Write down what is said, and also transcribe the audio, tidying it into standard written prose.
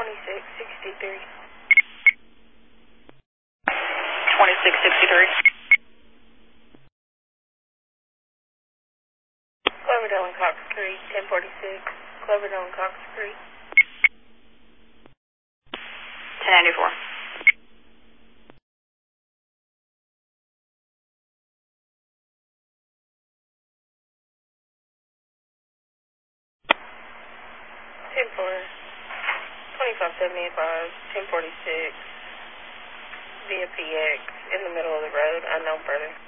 2663. 2663. Cloverdale and Cox Creek, 1046. Cloverdale and Cox Creek. 1094. Ten four. 2575, 1046. Via PX, in the middle of the road, unknown further.